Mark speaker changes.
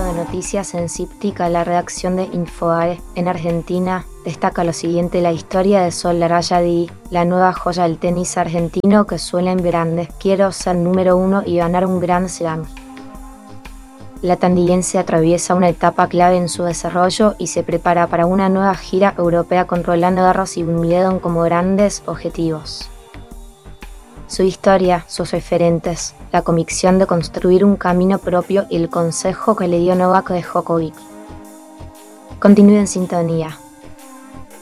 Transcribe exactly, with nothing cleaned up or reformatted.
Speaker 1: de noticias en Cíptica, la redacción de Infobae en Argentina destaca lo siguiente: la historia de Sol Larrayadi, la nueva joya del tenis argentino que suena en grande. Quiero ser número uno y ganar un Grand Slam. La tandiliense atraviesa una etapa clave en su desarrollo y se prepara para una nueva gira europea con Roland Garros y Wimbledon como grandes objetivos. Su historia, sus referentes, la convicción de construir un camino propio y el consejo que le dio Novak Djokovic. Continúe en sintonía.